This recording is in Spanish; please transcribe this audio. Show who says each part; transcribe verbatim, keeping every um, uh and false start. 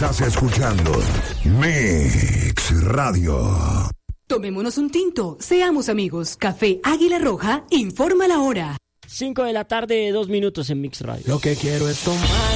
Speaker 1: Estás escuchando Mix Radio.
Speaker 2: Tomémonos un tinto, seamos amigos. Café Águila Roja informa la hora.
Speaker 3: cinco de la tarde, dos minutos en Mix Radio.
Speaker 4: Lo que quiero es tomar.